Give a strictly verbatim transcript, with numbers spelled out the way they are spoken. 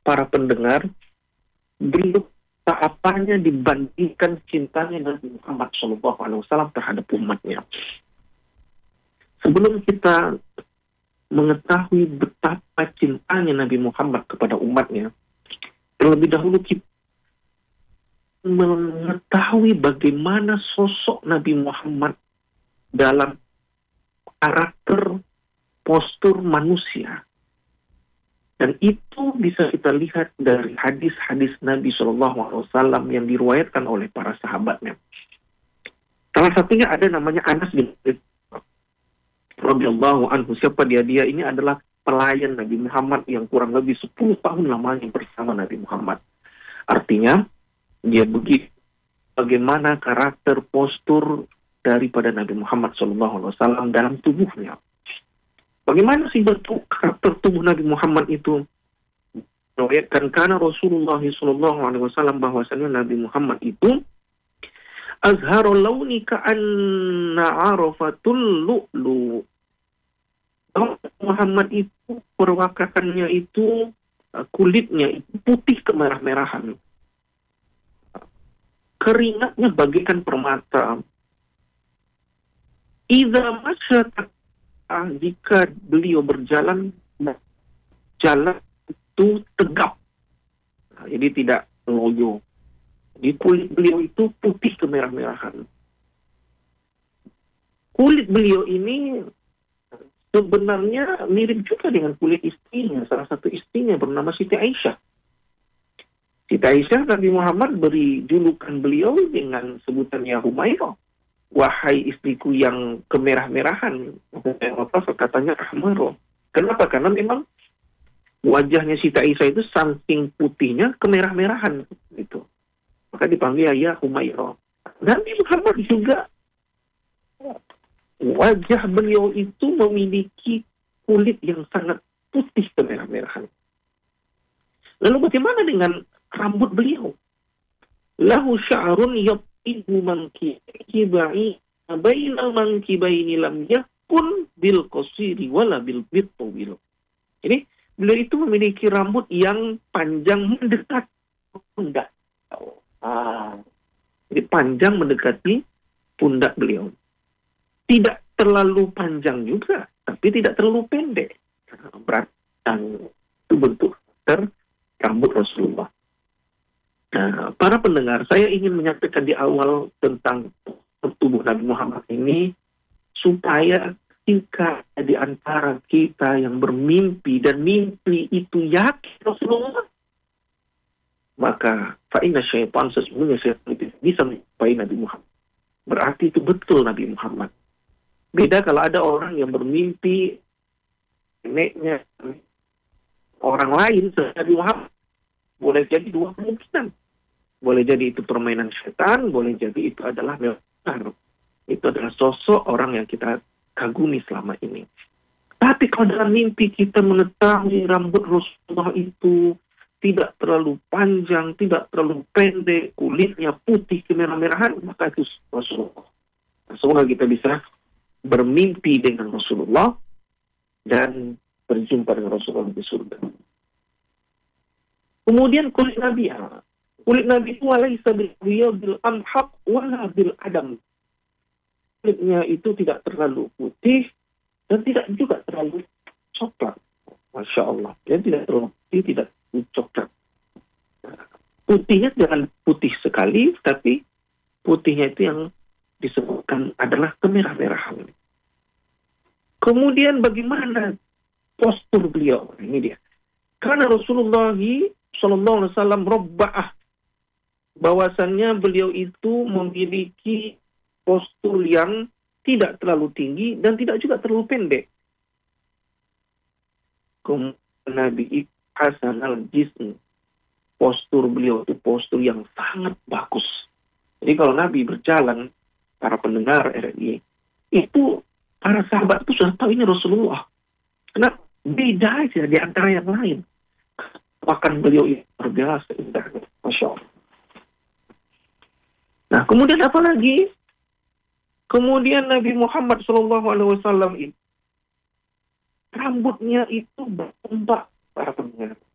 para pendengar, belum apanya dibandingkan cintanya Nabi Muhammad shallallahu alaihi wasallam terhadap umatnya. Sebelum kita mengetahui betapa cintanya Nabi Muhammad kepada umatnya, terlebih dahulu kita mengetahui bagaimana sosok Nabi Muhammad dalam karakter, postur manusia. Dan itu bisa kita lihat dari hadis-hadis Nabi shallallahu alaihi wasallam yang diriwayatkan oleh para sahabatnya. Salah satunya ada namanya Anas bin Malik radhiyallahu anhu. Siapa dia? Dia ini adalah pelayan Nabi Muhammad yang kurang lebih sepuluh tahun lamanya bersama Nabi Muhammad. Artinya, dia begitu bagaimana karakter, postur daripada Nabi Muhammad shallallahu alaihi wasallam dalam tubuhnya. Bagaimana sih bentuk karakter tubuh Nabi Muhammad itu? Diriwayatkan karena Rasulullah shallallahu alaihi wasallam bahwasanya Nabi Muhammad itu azharul launi ka'anna arafatul lu'lu. Muhammad itu perwakakannya itu, kulitnya itu putih kemerah-merahan. Keringatnya bagaikan permata. Idza masya, jika beliau berjalan, jalan itu tegap. Nah, jadi tidak loyo. Di kulit beliau itu putih kemerah-merahan. Kulit beliau ini sebenarnya mirip juga dengan kulit istrinya, salah satu istrinya bernama Siti Aisyah. Siti Aisyah, Nabi Muhammad beri julukan beliau dengan sebutan ya Humairah. Wahai istriku yang kemerah-merahan. Apa katanya Ahmaro. Kenapa? Karena memang wajahnya Siti Aisyah itu saking putihnya kemerah-merahan gitu. Maka dipanggil ya Humairah. Nabi Muhammad juga wajah beliau itu memiliki kulit yang sangat putih kemerah-merahan. Lalu bagaimana dengan rambut beliau? Lahu sya'run yaqibu mankibai bainal mankibaini lam yakun bil qasiri wala bil bitawil. Jadi beliau itu memiliki rambut yang panjang mendekat pundak. Ah, jadi panjang mendekati pundak beliau. Tidak terlalu panjang juga, tapi tidak terlalu pendek. Berat dan itu bentuk ter rambut Rasulullah. Nah, para pendengar, saya ingin menyampaikan di awal tentang tubuh Nabi Muhammad ini supaya jika di antara kita yang bermimpi dan mimpi itu yakin Rasulullah, maka fa'inna syaitan, sesungguhnya syaitan itu bisa menyerupai Nabi Muhammad. Berarti itu betul Nabi Muhammad. Beda kalau ada orang yang bermimpi neneknya orang lain selain Nabi Muhammad. Boleh jadi dua kemungkinan. Boleh jadi itu permainan setan, boleh jadi itu adalah benar. Itu adalah sosok orang yang kita kagumi selama ini. Tapi kalau dalam mimpi kita mengetahui rambut Rasulullah itu tidak terlalu panjang, tidak terlalu pendek, kulitnya putih kemerah-merahan, maka itu Rasulullah. Semoga kita bisa bermimpi dengan Rasulullah dan berjumpa dengan Rasulullah di surga. Kemudian kulit Nabi, ya. Kulit Nabi itu walaysa bil bil amhaq wala bil adam. Kulitnya itu tidak terlalu putih dan tidak juga terlalu coklat. Masya Allah. Dia tidak terlalu putih, tidak terlalu coklat. Putihnya jangan putih sekali, tapi putihnya itu yang disebutkan adalah kemerah-merahan. Kemudian bagaimana postur beliau? Ini dia. Karena Rasulullah Shallallahu Alaihi Wasallam robba'ah, bahwasannya beliau itu memiliki postur yang tidak terlalu tinggi dan tidak juga terlalu pendek. Kemudian Nabi Hasan al-Jism, postur beliau itu postur yang sangat bagus. Jadi kalau Nabi berjalan, para pendengar R R I, itu para sahabat itu sudah tahu ini Rasulullah. Karena beda aja di antara yang lain. Bahkan beliau itu luar biasa, Masya Allah. Nah, kemudian apa lagi? Kemudian Nabi Muhammad shallallahu alaihi wasallam itu rambutnya itu bertumbak, para pendengar.